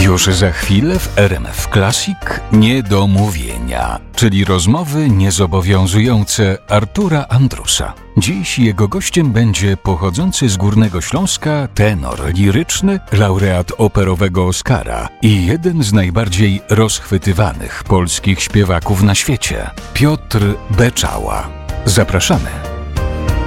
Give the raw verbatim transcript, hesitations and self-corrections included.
Już za chwilę w R M F Classic niedomówienia, czyli rozmowy niezobowiązujące Artura Andrusa. Dziś jego gościem będzie pochodzący z Górnego Śląska tenor liryczny, laureat operowego Oscara i jeden z najbardziej rozchwytywanych polskich śpiewaków na świecie, Piotr Beczała. Zapraszamy.